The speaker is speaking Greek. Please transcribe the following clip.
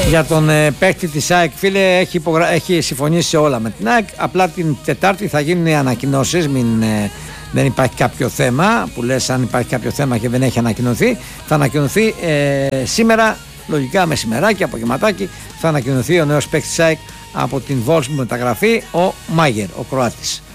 Για τον παίκτη της ΑΕΚ, φίλε, έχει συμφωνήσει σε όλα με την ΑΕΚ. Απλά την Τετάρτη θα γίνουν οι ανακοινώσεις. Δεν υπάρχει κάποιο θέμα που λες, αν υπάρχει κάποιο θέμα και δεν έχει ανακοινωθεί. Θα ανακοινωθεί σήμερα, λογικά μεσημεράκι, απογευματάκι, θα ανακοινωθεί ο νέος παίκτης της ΑΕΚ από την Wolfsburg μεταγραφή, ο Μάγερ, ο Κροάτης.